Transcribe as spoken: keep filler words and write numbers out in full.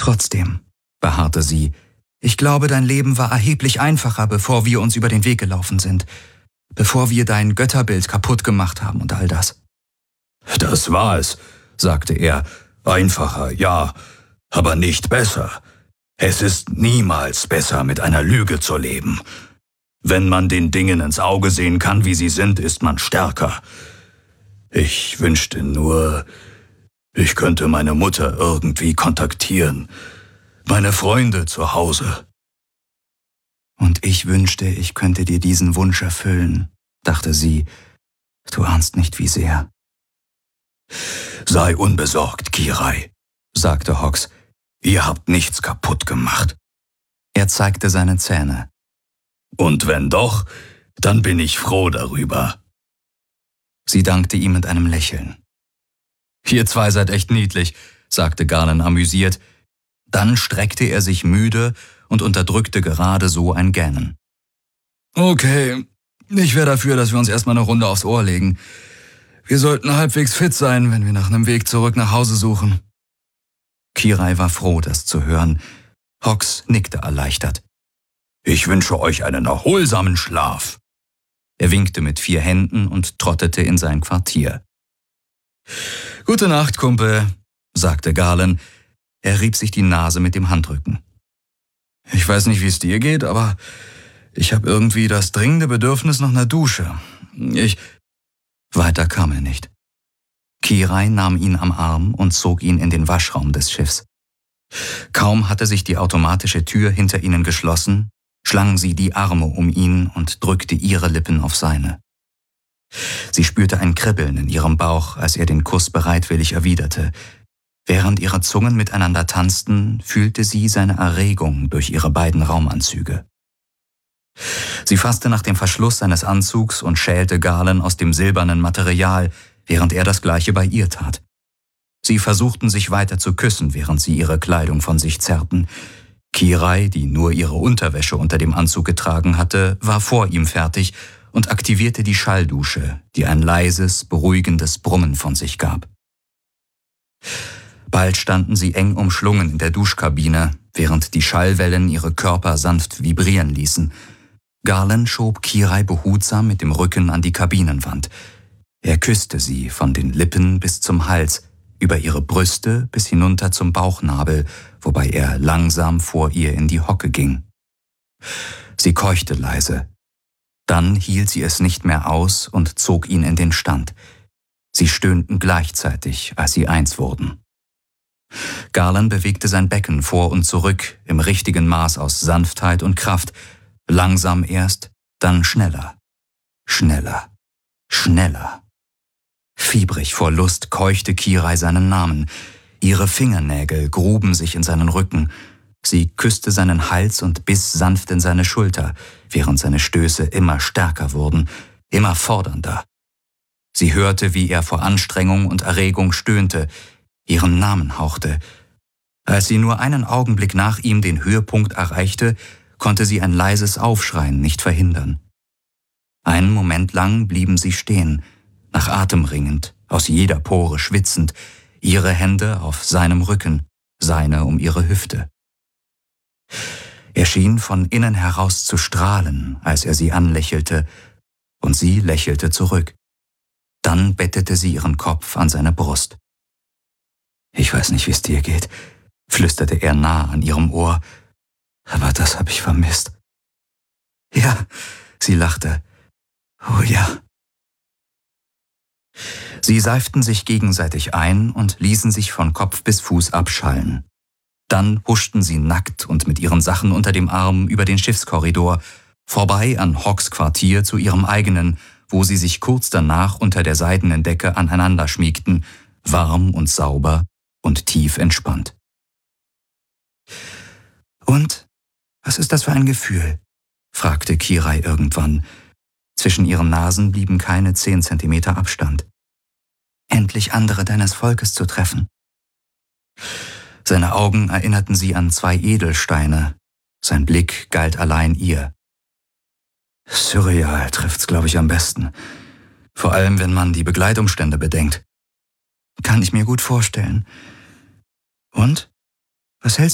Trotzdem, beharrte sie, ich glaube, dein Leben war erheblich einfacher, bevor wir uns über den Weg gelaufen sind. Bevor wir dein Götterbild kaputt gemacht haben und all das. Das war es, sagte er. Einfacher, ja, aber nicht besser. Es ist niemals besser, mit einer Lüge zu leben. Wenn man den Dingen ins Auge sehen kann, wie sie sind, ist man stärker. Ich wünschte nur, ich könnte meine Mutter irgendwie kontaktieren. Meine Freunde zu Hause. Und ich wünschte, ich könnte dir diesen Wunsch erfüllen, dachte sie. Du ahnst nicht, wie sehr. Sei unbesorgt, Kirai, sagte Hox. Ihr habt nichts kaputt gemacht. Er zeigte seine Zähne. Und wenn doch, dann bin ich froh darüber. Sie dankte ihm mit einem Lächeln. Ihr zwei seid echt niedlich, sagte Garland amüsiert. Dann streckte er sich müde und unterdrückte gerade so ein Gähnen. Okay, ich wäre dafür, dass wir uns erstmal eine Runde aufs Ohr legen. Wir sollten halbwegs fit sein, wenn wir nach einem Weg zurück nach Hause suchen. Kirai war froh, das zu hören. Hox nickte erleichtert. Ich wünsche euch einen erholsamen Schlaf. Er winkte mit vier Händen und trottete in sein Quartier. Gute Nacht, Kumpel, sagte Garland. Er rieb sich die Nase mit dem Handrücken. Ich weiß nicht, wie es dir geht, aber ich habe irgendwie das dringende Bedürfnis nach einer Dusche. Ich... Weiter kam er nicht. Kirai nahm ihn am Arm und zog ihn in den Waschraum des Schiffs. Kaum hatte sich die automatische Tür hinter ihnen geschlossen, schlang sie die Arme um ihn und drückte ihre Lippen auf seine. Sie spürte ein Kribbeln in ihrem Bauch, als er den Kuss bereitwillig erwiderte. Während ihre Zungen miteinander tanzten, fühlte sie seine Erregung durch ihre beiden Raumanzüge. Sie fasste nach dem Verschluss seines Anzugs und schälte Garland aus dem silbernen Material, während er das Gleiche bei ihr tat. Sie versuchten sich weiter zu küssen, während sie ihre Kleidung von sich zerrten. Kirai, die nur ihre Unterwäsche unter dem Anzug getragen hatte, war vor ihm fertig und aktivierte die Schalldusche, die ein leises, beruhigendes Brummen von sich gab. Bald standen sie eng umschlungen in der Duschkabine, während die Schallwellen ihre Körper sanft vibrieren ließen. Garland schob Kirai behutsam mit dem Rücken an die Kabinenwand. Er küsste sie von den Lippen bis zum Hals, über ihre Brüste bis hinunter zum Bauchnabel, wobei er langsam vor ihr in die Hocke ging. Sie keuchte leise. Dann hielt sie es nicht mehr aus und zog ihn in den Stand. Sie stöhnten gleichzeitig, als sie eins wurden. Garland bewegte sein Becken vor und zurück, im richtigen Maß aus Sanftheit und Kraft, langsam erst, dann schneller, schneller, schneller. Fiebrig vor Lust keuchte Kirai seinen Namen. Ihre Fingernägel gruben sich in seinen Rücken. Sie küsste seinen Hals und biss sanft in seine Schulter, während seine Stöße immer stärker wurden, immer fordernder. Sie hörte, wie er vor Anstrengung und Erregung stöhnte, ihren Namen hauchte. Als sie nur einen Augenblick nach ihm den Höhepunkt erreichte, konnte sie ein leises Aufschreien nicht verhindern. Einen Moment lang blieben sie stehen, nach Atem ringend, aus jeder Pore schwitzend, ihre Hände auf seinem Rücken, seine um ihre Hüfte. Er schien von innen heraus zu strahlen, als er sie anlächelte, und sie lächelte zurück. Dann bettete sie ihren Kopf an seine Brust. »Ich weiß nicht, wie es dir geht«, flüsterte er nah an ihrem Ohr, »aber das habe ich vermisst.« »Ja«, sie lachte, »oh ja.« Sie seiften sich gegenseitig ein und ließen sich von Kopf bis Fuß abschallen. Dann huschten sie nackt und mit ihren Sachen unter dem Arm über den Schiffskorridor, vorbei an Hox Quartier zu ihrem eigenen, wo sie sich kurz danach unter der seidenen Decke aneinander schmiegten, warm und sauber und tief entspannt. »Und, was ist das für ein Gefühl?« fragte Kirai irgendwann. Zwischen ihren Nasen blieben keine zehn Zentimeter Abstand. »Endlich andere deines Volkes zu treffen.« Seine Augen erinnerten sie an zwei Edelsteine. Sein Blick galt allein ihr. Surreal trifft's, glaube ich, am besten. Vor allem, wenn man die Begleitumstände bedenkt. Kann ich mir gut vorstellen. Und? Was hältst